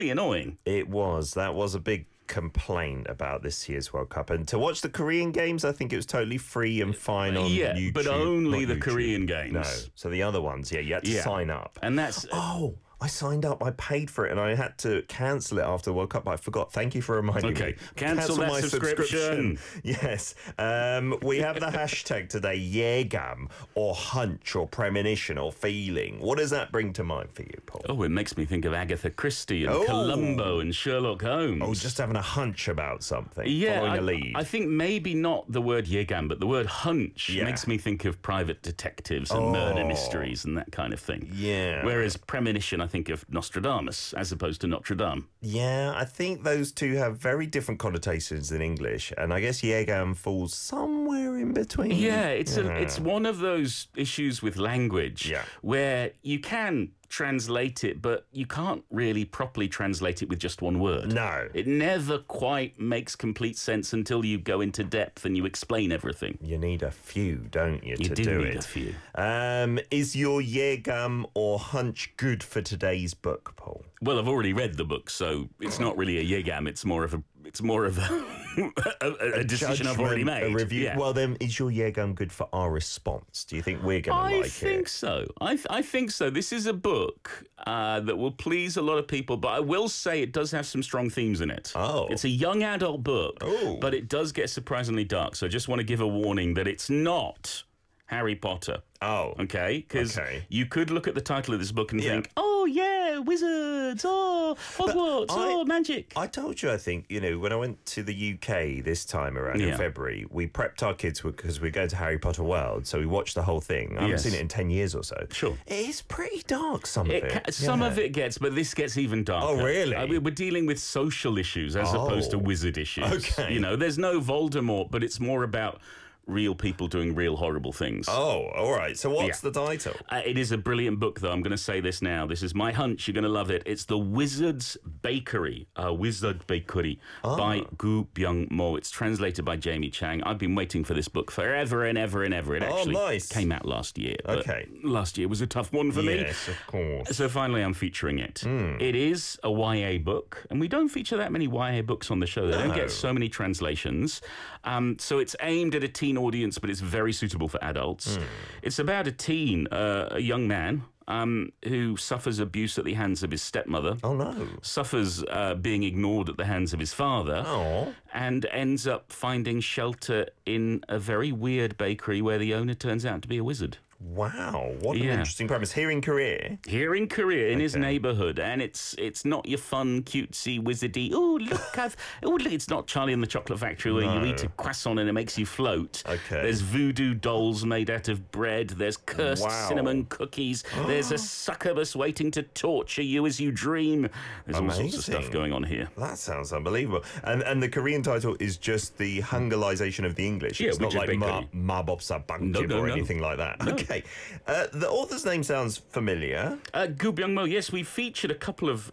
annoying. It was. That was a big complaint about this year's World Cup. And to watch the Korean games, I think it was totally free and fine on YouTube. But only the YouTube. Korean games. No. So the other ones, you had to sign up. And that's... I signed up, I paid for it, and I had to cancel it after the World Cup, but I forgot. Thank you for reminding me. Cancel that my subscription. Yes. We have the hashtag today, Yegam, or hunch, or premonition, or feeling. What does that bring to mind for you, Paul? Oh, it makes me think of Agatha Christie and Columbo and Sherlock Holmes. Oh, just having a hunch about something, following a lead. I think maybe not the word Yegam, but the word hunch makes me think of private detectives and murder mysteries and that kind of thing. Yeah. Whereas premonition, I think of Nostradamus as opposed to Notre Dame. Yeah, I think those two have very different connotations in English, and I guess Yegam falls somewhere in between. Yeah, it's one of those issues with language where you can translate it, but you can't really properly translate it with just one word. No. It never quite makes complete sense until you go into depth and you explain everything. You need a few, don't you, to do it? You do need a few. Is your Yegam or hunch good for today's book, Paul? Well, I've already read the book, so it's not really a Yegam. It's more of a a decision I've already made. A review. Yeah. Well, then, is your Yegam good for our response? Do you think we're going to like it? I think so. I think so. This is a book that will please a lot of people, but I will say it does have some strong themes in it. Oh. It's a young adult book, but it does get surprisingly dark. So I just want to give a warning that it's not Harry Potter. Oh. Okay? Because you could look at the title of this book and think, oh, yeah, wizards, oh, Hogwarts, magic. I told you, I think, when I went to the UK this time around in February, we prepped our kids because we're going to Harry Potter World, so we watched the whole thing. I haven't seen it in 10 years or so. Sure. It is pretty dark, some of it. Some of it gets, but this gets even darker. Oh, really? We're dealing with social issues as opposed to wizard issues. Okay. There's no Voldemort, but it's more about real people doing real horrible things. Oh, all right. So what's the title? It is a brilliant book, though. I'm going to say this now. This is my hunch. You're going to love it. It's The Wizard's Bakery, Wizard Bakery, by Gu Byung-mo. It's translated by Jamie Chang. I've been waiting for this book forever and ever and ever. It actually came out last year. Okay. Last year was a tough one for me. Yes, of course. So finally, I'm featuring it. It is a YA book, and we don't feature that many YA books on the show. They don't get so many translations. So it's aimed at a teen audience, but it's very suitable for adults. It's about a teen, a young man, who suffers abuse at the hands of his stepmother. Oh, no. Suffers being ignored at the hands of his father. Oh. And ends up finding shelter in a very weird bakery where the owner turns out to be a wizard. Wow, what an interesting premise. Here in Korea? Here in Korea, in his neighbourhood. And it's not your fun, cutesy, wizardy, look, it's not Charlie and the Chocolate Factory where you eat a croissant and it makes you float. Okay. There's voodoo dolls made out of bread. There's cursed cinnamon cookies. There's a succubus waiting to torture you as you dream. There's all sorts of stuff going on here. That sounds unbelievable. And the Korean title is just the Hangulization of the English. It's not like Mabop Sabangkim or anything like that. No. Okay. The author's name sounds familiar. Gu Byung-mo, yes, we featured a couple of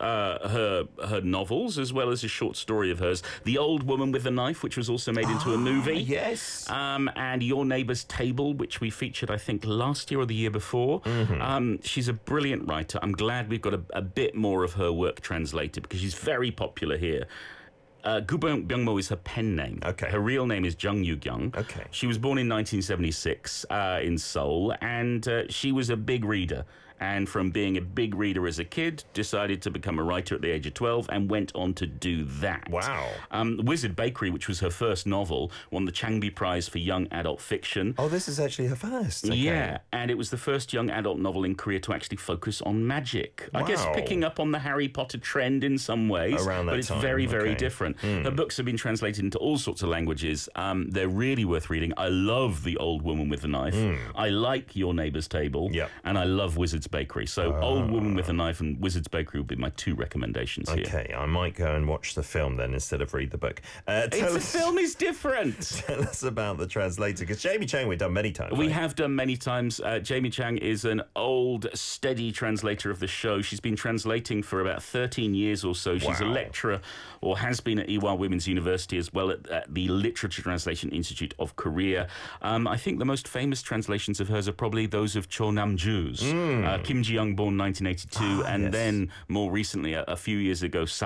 her novels as well as a short story of hers. The Old Woman with a Knife, which was also made into a movie. Yes. And Your Neighbour's Table, which we featured, I think, last year or the year before. She's a brilliant writer. I'm glad we've got a bit more of her work translated because she's very popular here. Gu Byung-mo is her pen name. Okay. Her real name is Jung Yu-kyung. Okay. She was born in 1976 in Seoul, and she was a big reader. And from being a big reader as a kid, decided to become a writer at the age of 12 and went on to do that. Wow. Wizard Bakery, which was her first novel, won the Changbi Prize for Young Adult Fiction. Oh, this is actually her first. Okay. Yeah, and it was the first young adult novel in Korea to actually focus on magic. Wow. I guess picking up on the Harry Potter trend in some ways, around that but it's time. very, very different. Her books have been translated into all sorts of languages. They're really worth reading. I love The Old Woman with a Knife. I like Your Neighbour's Table. Yep. And I love Wizard's Bakery. So Old Woman with a Knife and Wizard's Bakery would be my two recommendations here. Okay, I might go and watch the film then instead of read the book. The film is different. Tell us about the translator, because Jamie Chang we've done many times. We have done many times. Jamie Chang is an old, steady translator of the show. She's been translating for about 13 years or so. She's a lecturer, or has been at Ewha Women's University, as well at the Literature Translation Institute of Korea. I think the most famous translations of hers are probably those of Cho Nam-ju's, Kim Ji-young, born 1982, and then more recently, a few years ago,